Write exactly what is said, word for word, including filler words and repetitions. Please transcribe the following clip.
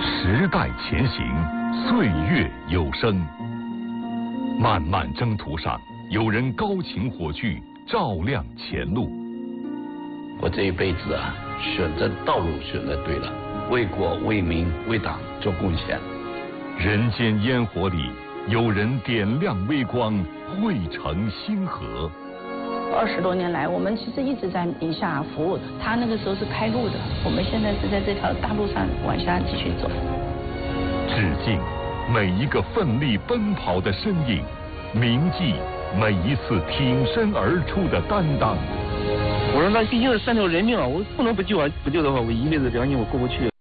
时代前行，岁月有声。漫漫征途上，有人高擎火炬，照亮前路。 我这一辈子啊，选择道路选择对了，为国为民为党做贡献。 人间烟火里，有人点亮微光，汇成星河。 二十多年来，我们其实一直在宁夏服务的。他那个时候是开路的，我们现在是在这条大路上往下继续走。 致敬每一个奋力奔跑的身影，铭记每一次挺身而出的担当。 我说那毕竟是三条人命啊，我不能不救啊！不救的话，我一辈子良心我过不去。